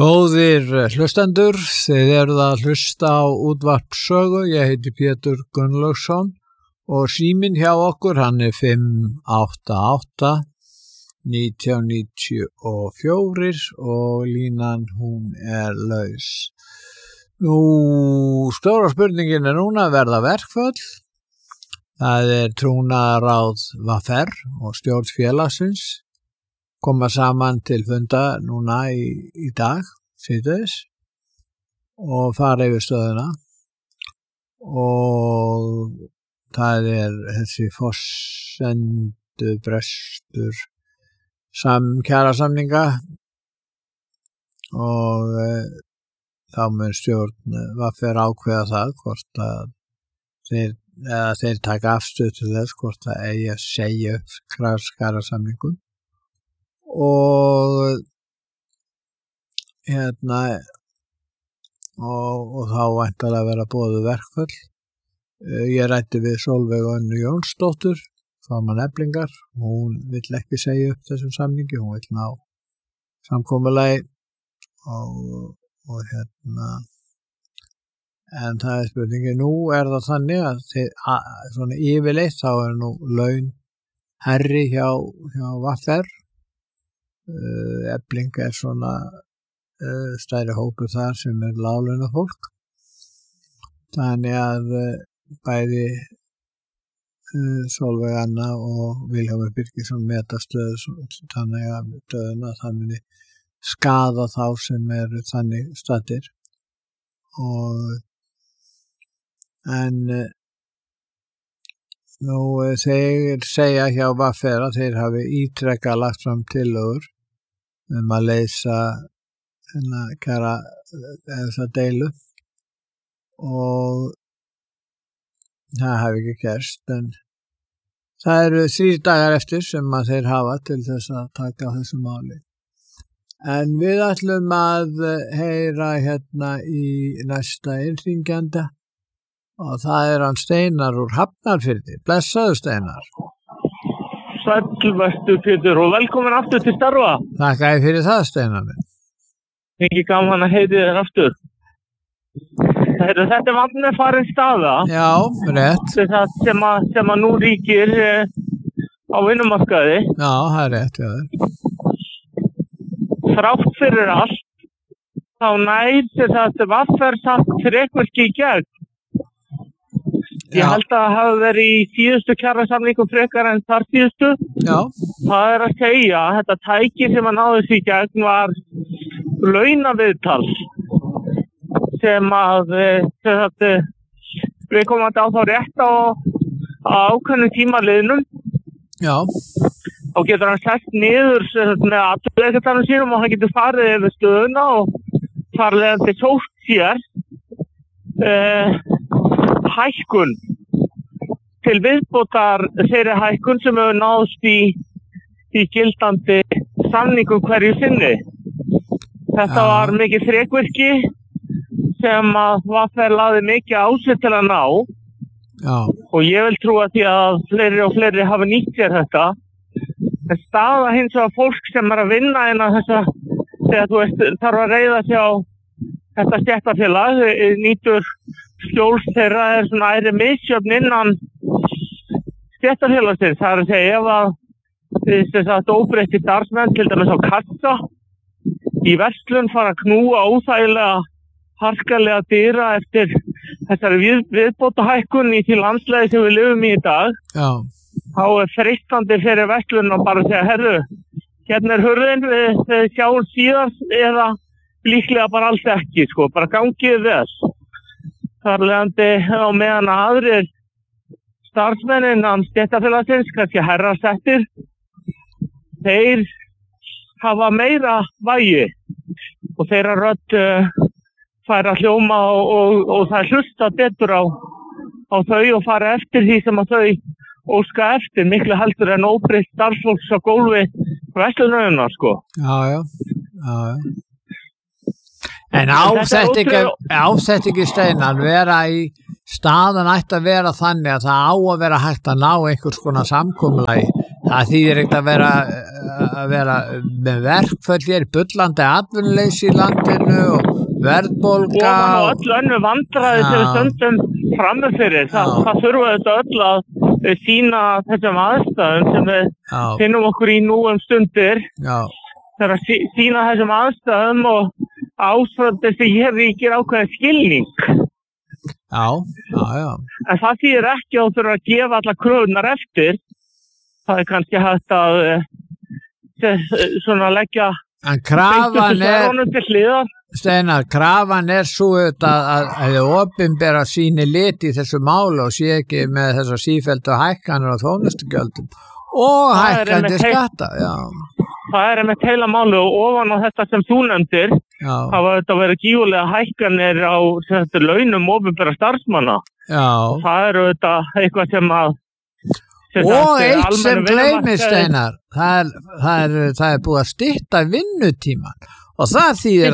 Góðir hlustendur, þið eruð að hlusta á útvarp Sögu, ég heiti Pétur Gunnlaugsson og síminn hjá okkur hann er 588-1994 og línan hún er laus. Nú, stóra spurningin er núna að verða verkföll, það er trúnaðarráð VR og stjórn félagsins. Koma saman til funda núna í dag, síðdegis, og fara yfir stöðuna og það er þessi forsendubrestur kjarasamninga og þá mun stjórn VR ákveða það hvort að þeir taka afstöðu til þess hvort það eigi að segja upp kjarasamningum. Og og þá væntanlega að vera boðuð verkföll. Ég ræddi við Sólveig Önnu Jónsdóttur, formann Eflingar, hún vill ekki segja upp þessum samningi, hún vill ná samkomulagi og en það er spurningi, nú er það þannig að svona yfirleitt þá er nú laun hærri hjá VR. Efling er svona stærri hópur þar sem er láglaunafólk. Þannig að bæði Sólveig Anna og Vilhjálmur Birgisson meta þannig að stöðuna það muni skaða þá sem eru þannig staddir. En nú þeir segja hjá VR að þeir hafi ítrekað lagt fram tillögur að leysa þessa deilu og það hafi ekki gerst, en það eru 3 dagar eftir sem að þeir hafa til þess að taka á þessu máli. En við ætlum að heyra hérna í næsta innringjanda og það er hann Steinar úr Hafnarfirði. Blessaðu Steinar. Sæll vertu Pétur og velkomin aftur til starfa. Þakka ég fyrir það Steinar. Ekki gaman að heyri þér aftur. Þetta er vandinn farin staða. Já, rétt. Það sem að nú ríkir á vinnumarkaði. Já, það er rétt, já. Þrátt fyrir allt, þá nær þetta VR samt þrekvirki í gegn. Ég held að það hafi verið í síðustu kjarasamningum frekar en þar síðustu. Já. Það er að segja að þetta tæki sem að náði sig í gegn var launaviðtal sem að við komum að á þá rétt á ákveðnum tímaliðnum. Já. Og getur hann sett niður með atvinnuleikandanum sínum og hann getur farið yfir stöðuna og farið til sótt sér hækkun til viðbótar þeirri hækkun sem hefur náðst í gildandi samningum hverju sinni. Þetta var mikið þrekvirki sem að VR lagði mikið á sig til að ná. Já. Og ég vil trúa því að fleiri og fleiri hafa nýtt sér þetta. En staða hins vegar fólk sem er að vinna innan þessa, þegar þú veist, þarf að reiða sig á þetta stéttarfélag, nýtur skjóls þeirra er svona æri misjöfn innan stéttarfélagsins. Það er að segja ef að óbreytti starfsmenn, til dæmis á kassa, í verslun fara að knúa óþægilega harkalega dyra eftir þessari viðbótahækkun í því landslagi sem við lifum í dag. Já. Þá er freistandi fyrir verslun og bara segja, herru, hérna er hurðin, við sjáum síðan eða líklega bara alls ekki, sko, bara gangið þess. Þar leiðandi á meðan aðrir starfsmenn innan stéttarfélagsins, kannski herrasettir, þeir hafa meira vægi og þeirra rödd fær að hljóma og það hlusta betur á þau og fara eftir því sem að þau óska eftir, miklu heldur en óbreytt starfsfólks á gólfi verslunaröðuna, sko. Já. En áþett ekki Steinar vera í staðan ætti að vera þannig að það á að vera hægt að ná einhvers konar samkomulagi Það þýðir ekkert að vera með verkföll hér, bullandi atvinnuleysi í landinu og verðbólga. Og öll önnur vandræði sem við stöndum frammi fyrir. Það þurfa þetta öll að sýna þessum aðstæðum sem við finnum okkur í nú stundir. Já. Það er að sýna þessum aðstæðum og ástæður sem hér ríkir ákveðin skilning. Já. En það þýðir ekki að þú þurfa að gefa alla kröfunar eftir. Það er kannski hægt að svona leggja til hliðar. Steinar, krafan svo að þið opinbera síni lit í þessu máli og sé ekki með þessar sífelldu hækkanir og þjónustugjöldum og hækkandi skatta. Já. Það er með heila máli og ofan á þetta sem þú nefndir, það var þetta verið gífulega hækkanir á launum opinbera starfsmanna. Já. Það er þetta eitthvað sem að og eitt sem gleymist, Steinar, það er búið að stytta vinnutíman og það þýðir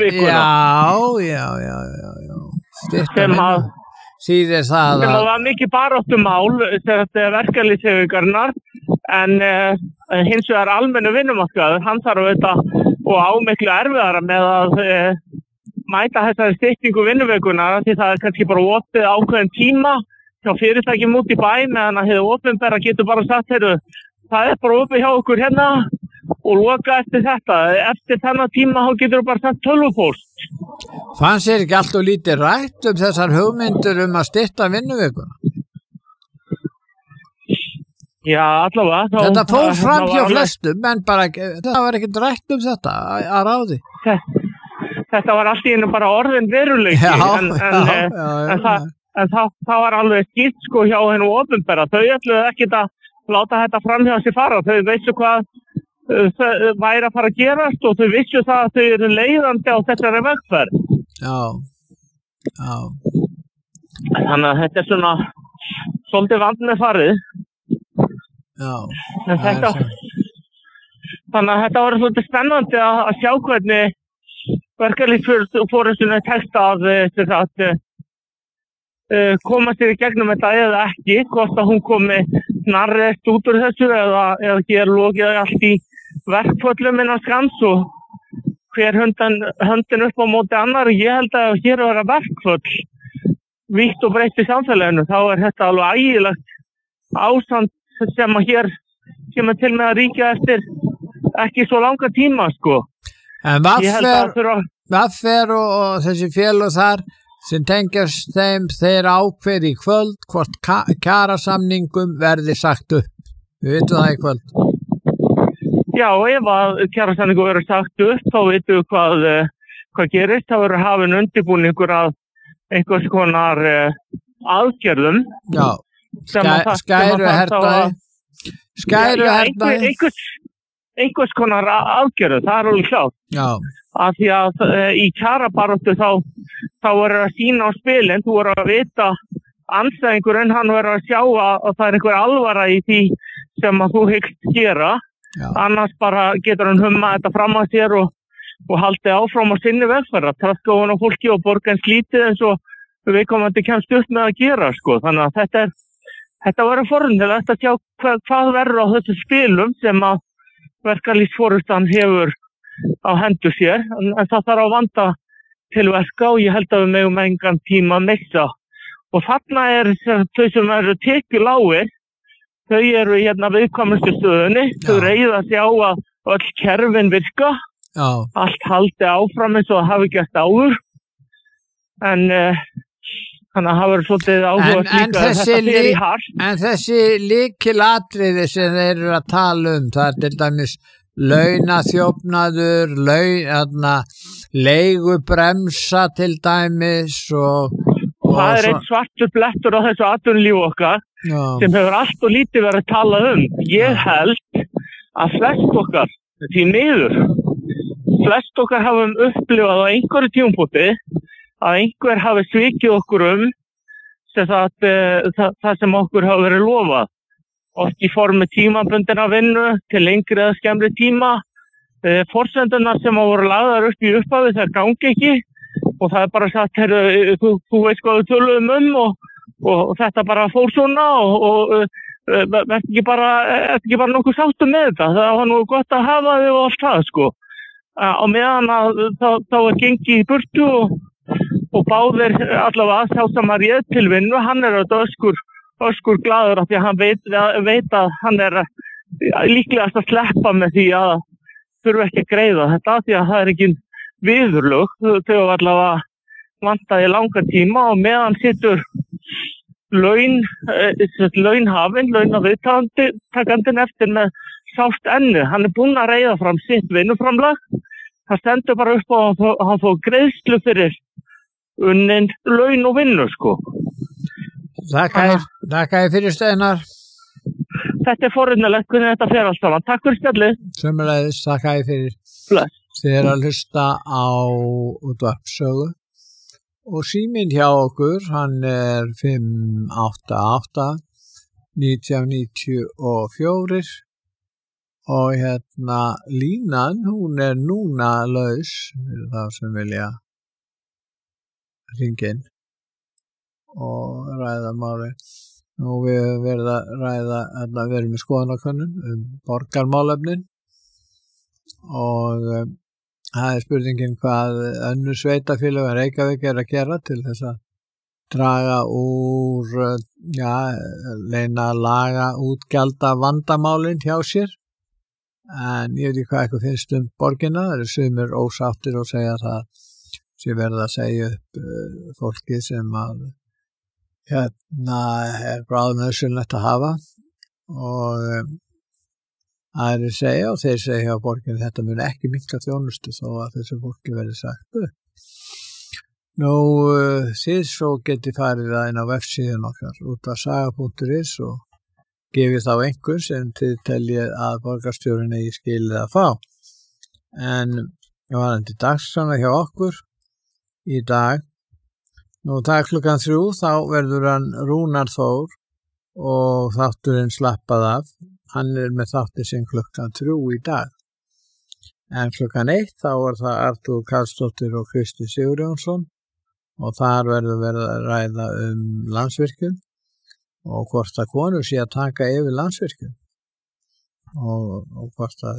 þýðir það að var mikið baráttumál þegar verkalýðshreyfingarinnar en hins vegar almennu vinnumarkaður, hann þarf auðvitað og á miklu erfiðara með að mæta þessari styttingu vinnuvikunar því það er kannski bara opið ákveðin tíma hjá fyrirtækjum út í bæ meðan að hið opinbera getur bara sagt það er bara opið hjá okkur hérna og loka eftir þetta. Eftir þennan tíma þá getur þú bara sagt tölvupóst. Fannst þér ekki allt og lítið rætt þessar hugmyndir að stytta vinnuvikuna? Já, allavega. Þetta fór fram hjá flestum en bara það var ekkert rætt þetta að ráði. Þetta var allt í einu bara orðin veruleiki en það var alveg skýrt sko hjá hennu opinbera. Þau ætluðu ekkert að láta þetta fram hjá sig fara. Þau vissu hvað væri að fara að gerast og þau vissu það að þau eru leiðandi á þessari vegferð. Já. Þannig að þetta er svona svolítið vandmeð farið. Já. Þannig að þetta var svolítið spennandi að sjá hvernig verkalýðsforystunni tekst að koma sér í gegnum þetta eða ekki, hvort að hún komi snarrest út úr þessu eða ger lokið allt í verkföllum innan skamms og hver höndin upp á móti annar. Ég held að hér vera verkföll vítt og breytt í samfélaginu, þá er þetta alveg ægilegt ástand sem að hér kemur til með að ríkja eftir ekki svo langa tíma sko. En hvað fer og þessi félög þar sem tengjast þeir ákveð í kvöld hvort kjarasamningum verði sagt upp. Við vitum það í kvöld. Já, ef að kjarasamningum verður sagt upp þá vitum við hvað gerist. Það verður hafin undirbúningur að einhvers konar aðgerðum. Já, skæruhernaði. Einhvers konar aðgerðu, það er alveg klárt. Já. Af því að í kjarabaráttu þá verður að sýna á spilin, þú verður að vita andstæðingurinn, hann verður að sjá að það er einhver alvara í því sem að þú hyggst gera. Já. Annars bara getur hann humma þetta fram að sér og haldið áfram á sinni vegferð, traska ofan á fólki og borga eins lítið eins og viðkomandi kemst upp með að gera sko. Þannig að þetta verður forvitnilegt að sjá hvað verður á þessu spilum sem að verkalýðsforystan hefur á hendur sér, en það þarf að vanda til verka og ég held að við megum engan tíma að missa. Og þarna þau sem eru tekjulágir, þau eru hérna viðkvæmustu stöðunni, þau reiða sig á að öll kerfin virka, allt haldi áfram eins og það hafi gert áður, en þannig að það verður svolítið áhugað líka að þetta fer í hart. En þessi lykilatriði sem þeir eru að tala það er til dæmis launaþjófnaður, leigubremsa til dæmis og það er einn svartur blettur á þessu atvinnulífi okkar sem hefur allt og lítið verið talað Ég held að flest okkar, því miður, flest okkar hafum upplifað á einhverju tímapunkti að einhver hafi svikið okkur það sem okkur hafi verið lofað. Oft í formi tímabundinna vinnu til lengri eða skemmri tíma. Forsendurnar sem voru lagðar upp í upphafi þær gangi ekki og það er bara sagt, þú veist hvað við töluðum og þetta bara fór svona og Ertu ekki bara nokkuð sáttur með þetta? Það var nú gott að hafa þig og allt það, sko. Á meðan að þá gengið í burtu og báðir allavega sá sem að réð til vinnu, hann auðvitað öskur glaður af því að hann veit að hann líklegast að sleppa með því að þurfa ekki að greiða þetta því að það ekki viðurlög. Þau allavega vantaði langan tíma og meðan situr launhafinn, launaviðtakandinn eftir með sárt enni. Hann búinn að reiða fram sitt vinnuframlag. Það stendur bara upp á að hann fór greiðslu fyrir unnin laun og vinnu, sko. Þakka fyrir Steinar. Þetta forunilegt hvernig þetta fer allt saman. Takk fyrir spjallið. Sömuleiðis, þakka fyrir. Bless. Þið að hlusta á útvarpssögu og síminn hjá okkur, hann 588 1994 og línan, hún núna laus fyrir þá sem vilja hringja inn og ræða máli. Nú við verðum að ræða, við erum með skoðanakönnun borgarmálefnin og það spurningin hvað önnur sveitafélög en Reykjavík að gera til þess að draga úr, leina að laga útgjalda vandamálin hjá sér. En ég veit ekki hvað eitthvað finnst borgina, það sumir ósáttir og segja að það sé verið að segja upp fólki sem að bráðnauðsynlegt að hafa og aðrir segja og þeir segja á borginu þetta mun ekki minnka þjónustu þó að þessu fólki verði sagt upp. Nú, þið svo geti farið inn á vefsíðun okkar útvarpssaga.is og gefið þá einhver sem þið teljið að borgarstjórinn eigi skilið að fá. En varandi dagskránna hjá okkur í dag, nú það klukkan 3 þá verður hann Rúnar Þór og þátturinn slappað af. Hann með þáttir sinn klukkan 3 í dag. En klukkan 1 þá það Artúr Karlsdóttir og Kristi Sigurjónsson og þar verður að ræða Landsvirkjun og hvort að konur sé að taka yfir Landsvirkjun og hvort að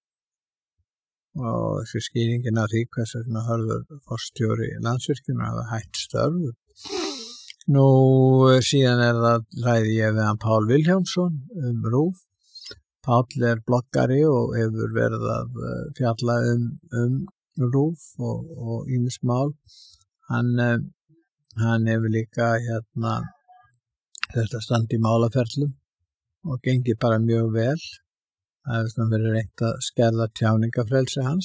þessi skýringin af því hvers vegna hörður forstjóri Landsvirkjun hafa hætt störf. Nú síðan það ræði ég við hann Pál Vilhjálmsson RÚV. Páll bloggari og hefur verið að fjalla RÚV og ýmis mál. Hann hefur líka þetta standi í málaferlum og gengið bara mjög vel. Það hefur verið reynt að skerða tjáningafrelsi hans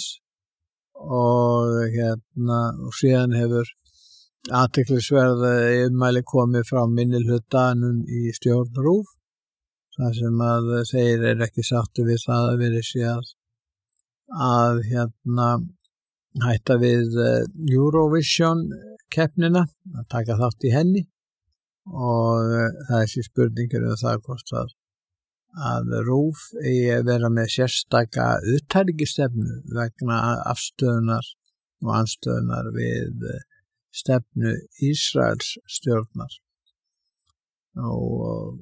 og síðan hefur athyglisverð ummæli komið frá minnihlutanum í stjórn RÚV. Það sem að þeir ekki sáttu við það að verið sé að hætta við Eurovision keppnina, að taka þátt í henni og það þessi spurningur það hvort að RÚV eigi að vera með sérstaka utanríkisstefnu vegna afstöðunar og anstöðunar við stefnu Ísraels stjórnar. Og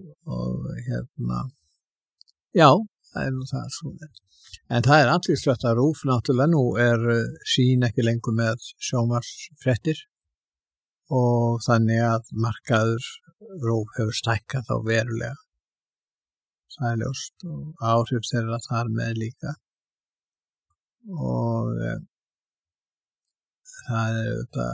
já, það nú það svona. En það andlýstlegt að RÚV náttúrulega nú sín ekki lengur með sjónvarpsfréttir og þannig að markaður RÚV hefur stækkað þá verulega. Það ljóst og áhrif þeirra þar með líka og það þetta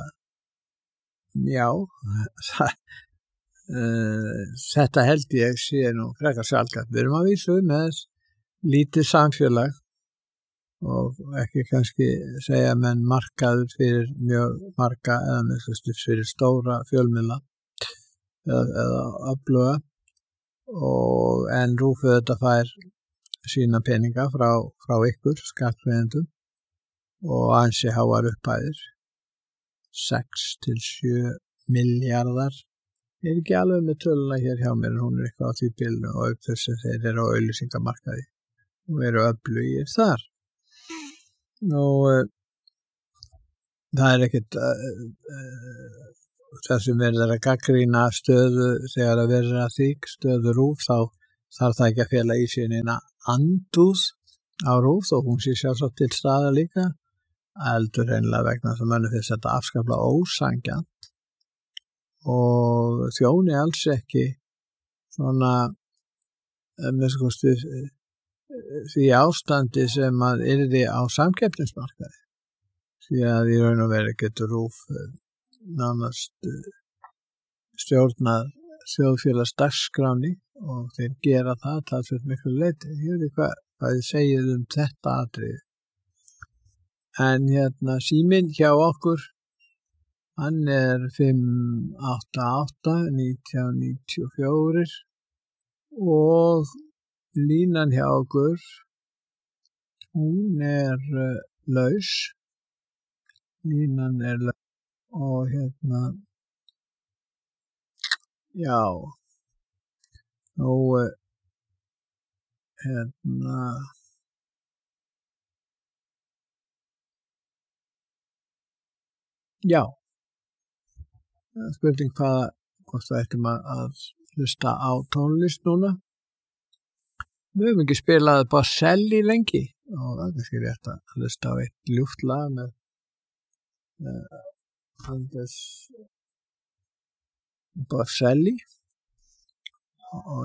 þetta held ég sé nú frekar sjaldgæft. Við erum að vísu með lítið samfélag og ekki kannski segja menn markaður fyrir mjög marga eða fyrir stóra fjölmiðla eða öfluga en RÚV þetta fær sína peninga frá ykkur skattgreiðendum og ansi háar upphæðir 6 til 7 milljarðar. Ég ekki alveg með töluna hér hjá mér en hún eitthvað á því bilinu og upp þess að þeir á auglýsingamarkaði og öflugir þar. Nú það ekkert það sem verður að gagnrýna stöðu þegar að verður að því stöðu RÚV þá þarf það ekki að fela í sig neina andúð á RÚV þó hún sé sjálfsagt til staðar líka, heldur hreinlega vegna þess að mönnum finnst þetta afskaplega ósanngjarnt og þjóni alls ekki svona því ástandi sem að yrði á samkeppnismarkaði, því að í raun og veru getur RÚV nánast stjórnað þjóðfélagsdagskránni og þeir gera það talsvert miklu leyti. Ég veit hvað þið segið þetta atriði. En síminn hjá okkur, hann er 588-1994 og línan hjá okkur, hún er laus. Línan er laus og já, nú já, spurning hvort það ættum að hlusta á tónlist núna. Við höfum ekki spilað Bocelli lengi og það er ekki rétt að hlusta á eitt ljúft lag með Anders Bocelli og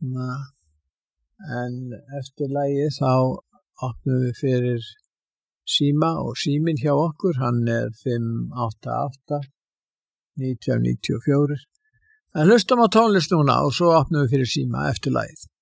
en eftir lagið þá opnum við fyrir síma og síminn hjá okkur, hann er 588-1994. En hlustum á tónlist núna og svo opnum við fyrir síma eftir lagið.